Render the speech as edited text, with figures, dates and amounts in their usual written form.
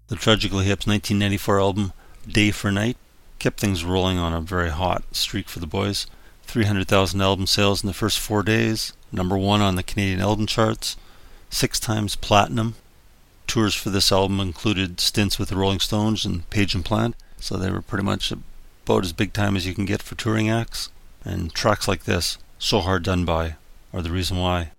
The Tragically Hip's 1994 album, Day for Night, kept things rolling on a very hot streak for the boys. 300,000 album sales in the first 4 days, #1 on the Canadian album charts, 6 times platinum. Tours for this album included stints with the Rolling Stones and Page and Plant, so they were pretty much about as big time as you can get for touring acts. And tracks like this, So Hard Done By, are the reason why.